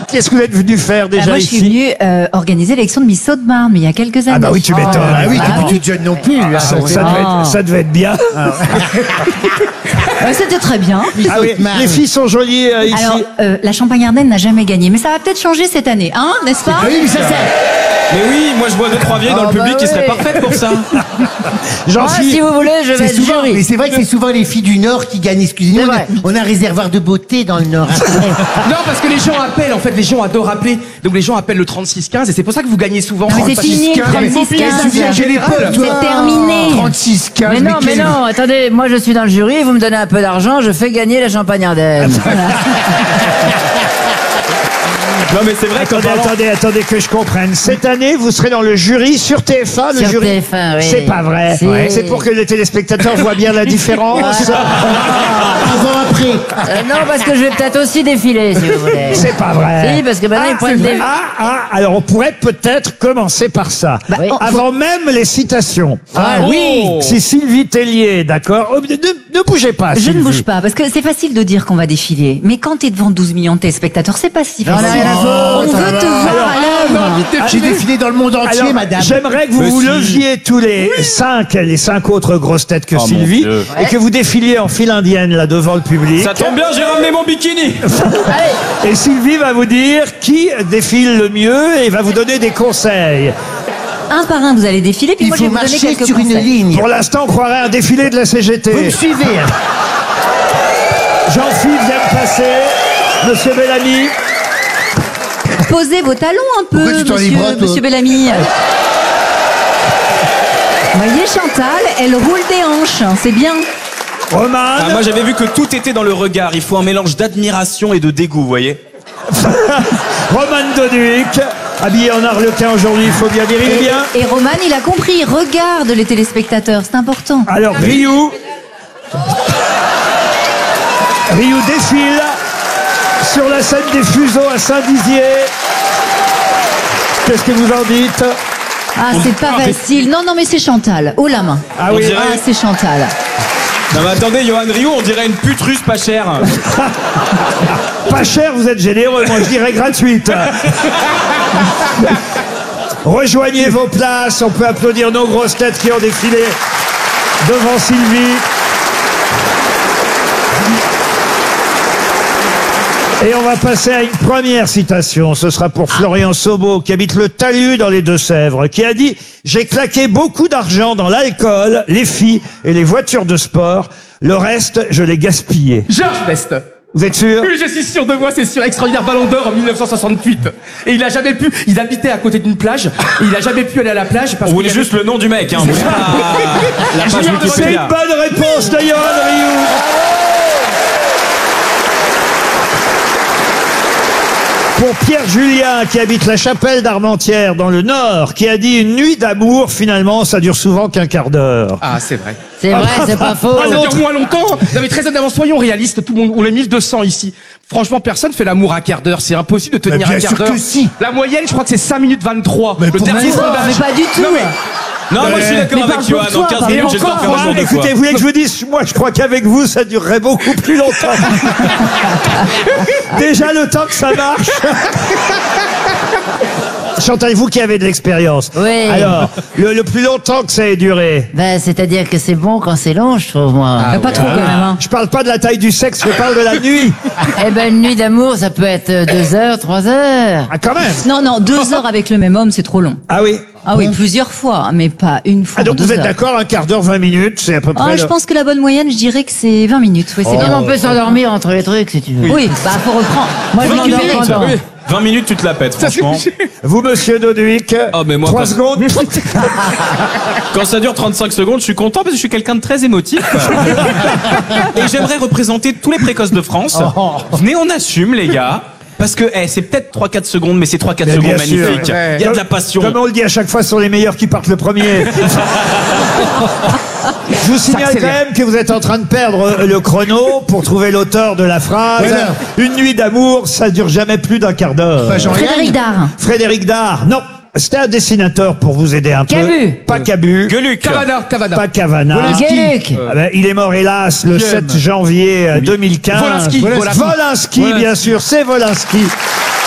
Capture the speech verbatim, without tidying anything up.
qu'est-ce que vous êtes venu faire déjà Ah, moi, je ici? suis venue euh, organiser l'élection de Miss Haute-Marne, mais il y a quelques années. Ah bah oui, tu m'étonnes. Ah oui, Ah t'es oui. plus jeune non plus. là. Ça, ça devait être, ça devait être bien. Ouais, c'était très bien. Ah oui, les filles sont jolies euh, ici. Alors, euh, la Champagne-Ardenne n'a jamais gagné, mais ça va peut-être changer cette année, hein, n'est-ce pas? Ah oui, mais ça, ça. Mais oui, moi je vois deux trois vieilles dans Ah le bah public qui oui. seraient parfaites pour ça. Jean-Philippe, Si vous voulez, je vais C'est être souvent, jury. mais c'est vrai que c'est souvent les filles du Nord qui gagnent. Excusez-moi, C'est on a, vrai. on a un réservoir de beauté dans le Nord. Non, parce que les gens appellent, en fait, les gens adorent appeler. Donc les gens appellent le trente-six quinze et c'est pour ça que vous gagnez souvent. Non, mais c'est fini, le trente-six quinze. J'ai les potes, toi. C'est terminé. trente-six quinze. Mais non, mais quel- non, attendez, moi je suis dans le jury, vous me donnez un peu d'argent, je fais gagner la Champagne-Ardenne. Non, mais c'est vrai qu'en attendez, parlant- attendez, attendez que je comprenne. Cette année, vous serez dans le jury sur T F un, le Sur jury. T F un, oui. C'est pas vrai. Si. Ouais. C'est pour que les téléspectateurs voient bien la différence. Avant, après. Euh, non, parce que je vais peut-être aussi défiler, si vous voulez. C'est pas vrai. Si, parce que maintenant, ah, ils prennent c'est des... vrai. Ah, ah, alors on pourrait peut-être commencer par ça. Bah, oui. Avant même les citations. Ah oui. C'est Sylvie Tellier, d'accord. Oh, ne, ne- ne bougez pas. Je ne Sylvie. bouge pas, parce que c'est facile de dire qu'on va défiler. Mais quand t'es devant douze millions de téléspectateurs, c'est pas si On a facile. rien à foutre. On veut te voir à l'œuvre. J'ai défilé dans le monde entier, Alors, madame. j'aimerais que vous Mais vous si. leviez tous les cinq, les cinq autres grosses têtes que Oh, mon Sylvie, Dieu. et que vous défiliez en file indienne là devant le public. Ça tombe bien, j'ai ramené mon bikini. Et Sylvie va vous dire qui défile le mieux et va vous donner des conseils. Un par un, vous allez défiler, puis Il moi je faut vais vous donner marcher quelques sur une conseils. ligne. Pour l'instant, on croirait un défilé de la C G T. Vous me suivez, hein. Jean-Philippe vient de passer. Monsieur Bellamy. Posez vos talons un peu, Pourquoi tu t'en monsieur, livres, toi monsieur Bellamy. Vous voyez Chantal, elle roule des hanches, hein, c'est bien. Roman. Ah, moi j'avais vu que tout était dans le regard. Il faut un mélange d'admiration et de dégoût, vous voyez. Roman Doduic. Habillé en arlequin aujourd'hui, il faut bien dire, il est bien. Et Roman, il a compris, regarde les téléspectateurs, c'est important. Alors, Ryu. Ryu défile sur la scène des fuseaux à Saint-Dizier. Qu'est-ce que vous en dites? Ah, c'est pas facile. Non, non, mais c'est Chantal, haut la main. Ah On oui. dirait- Ah, c'est Chantal. Non mais attendez, Johan Rioux, on dirait une pute russe pas chère. Pas cher, vous êtes généreux, moi je dirais gratuite. Rejoignez vos places, on peut applaudir nos grosses têtes qui ont défilé devant Sylvie. Et on va passer à une première citation. Ce sera pour Florian Sobo, qui habite le Talus dans les Deux-Sèvres, qui a dit « J'ai claqué beaucoup d'argent dans l'alcool, les filles et les voitures de sport. Le reste, je l'ai gaspillé. » Georges Best. Vous êtes sûr? Oui, je suis sûr de moi, c'est sûr. Extraordinaire Ballon d'Or en mille neuf cent soixante-huit. Et il a jamais pu, il habitait à côté d'une plage, et il a jamais pu aller à la plage parce On qu'il voulait y avait- juste le nom du mec, hein. On voulait pas la page Julien de C'est une Wikipédia. bonne réponse de Johan Rioux. Pour Pierre Julien, qui habite la Chapelle d'Armentières dans le Nord, qui a dit « Une nuit d'amour, finalement, ça dure souvent qu'un quart d'heure. Ah, c'est vrai. C'est vrai, c'est pas faux. Ah, ça dure moins longtemps. Non, mais très honnêtement, soyons réalistes. Tout le monde, on est mille deux cents ici. Franchement, personne fait l'amour un quart d'heure. C'est impossible de tenir bien un quart sûr d'heure. que si. La moyenne, je crois que c'est cinq minutes vingt-trois. Mais le pour dernier moi, sondage. mais pas du tout. Non, mais, Non, moi je suis d'accord Mais avec parle Johan. pour toi, En quinze parle minutes, pour j'ai le temps de faire Ah, le jour de écoutez, quoi. vous voulez que je vous dise, moi je crois qu'avec vous, ça durerait beaucoup plus longtemps. Déjà le temps que ça marche. Chantal, vous qui avez de l'expérience. Oui. Alors, le, le plus longtemps que ça ait duré. Ben, c'est-à-dire que c'est bon quand c'est long, je trouve, moi. Euh, pas trop quand même. Hein. Je parle pas de la taille du sexe, je parle de la nuit. Eh ben, une nuit d'amour, ça peut être euh, deux heures, trois heures. Ah, quand même. Non, non, deux heures avec le même homme, c'est trop long. Ah oui. Ah oui, plusieurs fois, mais pas une fois. Ah, donc deux vous êtes heures. d'accord, un quart d'heure, vingt minutes, c'est à peu près. Ah, le- je pense que la bonne moyenne, je dirais que c'est vingt minutes. Oui, c'est Même bien. on peut s'endormir entre les trucs, si tu veux. Oui, bah faut reprendre. Moi, je Faut m'endors récupérer. pendant. Oui. vingt minutes, tu te la pètes, franchement. Vous, monsieur Doduic, Oh, mais moi, trois pas- secondes. Quand ça dure trente-cinq secondes, je suis content parce que je suis quelqu'un de très émotif. Et j'aimerais représenter tous les précoces de France. Venez, on assume, les gars. Parce que eh, c'est peut-être trois quatre secondes, mais c'est trois quatre Mais secondes bien sûr. magnifiques. Il y a de la passion. Comme on le dit à chaque fois, ce sont les meilleurs qui partent le premier. Je vous signale quand même que vous êtes en train de perdre le chrono pour trouver l'auteur de la phrase. Voilà. Une nuit d'amour, ça dure jamais plus d'un quart d'heure. Bah, Jean-Yann. Frédéric Dard. Frédéric Dard, non. C'était un dessinateur pour vous aider un peu. Cabu. Pas Cabu. Gueuluc. Cavana, Cavana. Pas Cavana. Gueuluc. Ah ben, il est mort hélas le sept janvier euh, deux mille quinze. Volinsky, Volinsky, Volinsky. bien sûr, c'est Volinsky.